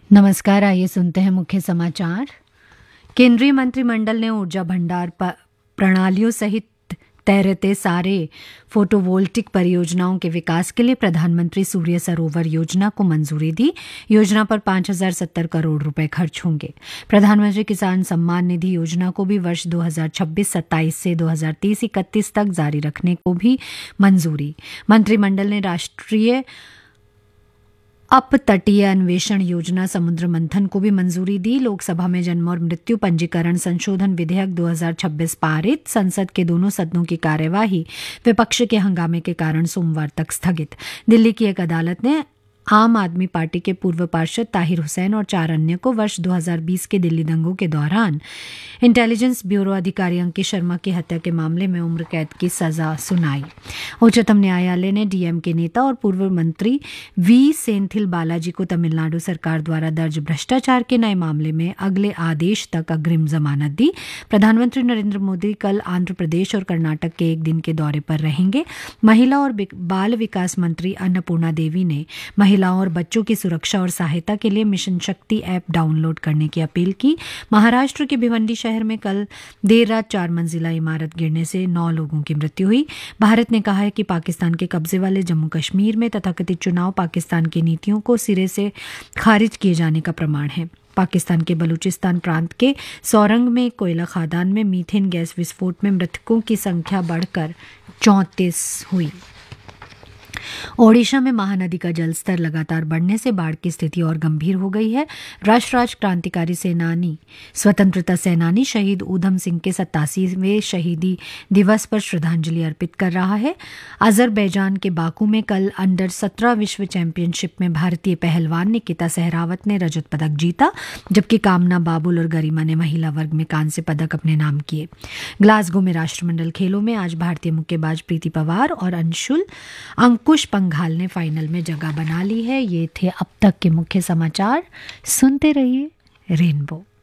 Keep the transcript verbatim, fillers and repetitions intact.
नमस्कार। आइए सुनते हैं मुख्य समाचार। केंद्रीय मंत्रिमंडल ने ऊर्जा भंडार प- प्रणालियों सहित तैरते सारे फोटोवोल्टिक परियोजनाओं के विकास के लिए प्रधानमंत्री सूर्य सरोवर योजना को मंजूरी दी। योजना पर पांच हजार सत्तर करोड़ रुपए खर्च होंगे। प्रधानमंत्री किसान सम्मान निधि योजना को भी वर्ष दो हजार छब्बीस सत्ताईस से दो हजार तीस इकतीस तक जारी रखने को भी मंजूरी। मंत्रिमंडल ने राष्ट्रीय अपतटीय अन्वेषण योजना समुद्र मंथन को भी मंजूरी दी। लोकसभा में जन्म और मृत्यु पंजीकरण संशोधन विधेयक दो हजार छब्बीस पारित। संसद के दोनों सदनों की कार्यवाही विपक्ष के हंगामे के कारण सोमवार तक स्थगित। दिल्ली की एक अदालत ने आम आदमी पार्टी के पूर्व पार्षद ताहिर हुसैन और चार अन्य को वर्ष दो हजार बीस के दिल्ली दंगों के दौरान इंटेलिजेंस ब्यूरो अधिकारी अंकित शर्मा की हत्या के मामले में उम्र कैद की सजा सुनाई। उच्चतम न्यायालय ने डीएमके नेता और पूर्व मंत्री वी सेंथिल बालाजी को तमिलनाडु सरकार द्वारा दर्ज भ्रष्टाचार के नए मामले में अगले आदेश तक अग्रिम जमानत दी। प्रधानमंत्री नरेंद्र मोदी कल आंध्र प्रदेश और कर्नाटक के एक दिन के दौरे पर रहेंगे। महिला और बाल विकास मंत्री अन्नपूर्णा देवी ने महिलाओं और बच्चों की सुरक्षा और सहायता के लिए मिशन शक्ति ऐप डाउनलोड करने की अपील की। महाराष्ट्र के भिवंडी शहर में कल देर रात चार मंजिला इमारत गिरने से नौ लोगों की मृत्यु हुई। भारत ने कहा है कि पाकिस्तान के कब्जे वाले जम्मू कश्मीर में तथाकथित चुनाव पाकिस्तान की नीतियों को सिरे से खारिज किए जाने का प्रमाण है। पाकिस्तान के बलूचिस्तान प्रांत के सोरंग में कोयला खदान में मीथेन गैस विस्फोट में मृतकों की संख्या बढ़कर चौंतीस हुई। ओडिशा में महानदी का जलस्तर लगातार बढ़ने से बाढ़ की स्थिति और गंभीर हो गई है। राष्ट्र आज क्रांतिकारी सेनानी स्वतंत्रता सेनानी शहीद ऊधम सिंह के सत्तासीवें शहीदी दिवस पर श्रद्धांजलि अर्पित कर रहा है। अजरबैजान के बाकू में कल अंडर सत्रह विश्व चैंपियनशिप में भारतीय पहलवान निकिता सहरावत ने रजत पदक जीता, जबकि कामना बाबुल और गरिमा ने महिला वर्ग में कांस्य पदक अपने नाम किए। ग्लासगो में राष्ट्रमंडल खेलों में आज भारतीय मुक्केबाज प्रीति पवार और अंशुल अंकुश पंघाल ने फाइनल में जगह बना ली है। ये थे अब तक के मुख्य समाचार। सुनते रहिए रेनबो।